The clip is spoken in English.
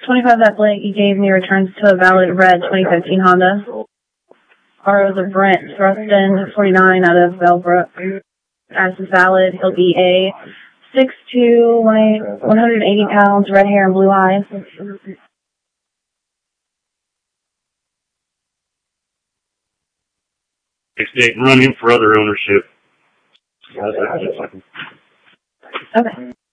25 that Blake you gave me returns to a valid red 2015 Honda. RO's of Brent Thruston, 49 out of Bellbrook. As is valid, he'll be a 6'2", 180 pounds, red hair and blue eyes. Run him for other ownership. Okay.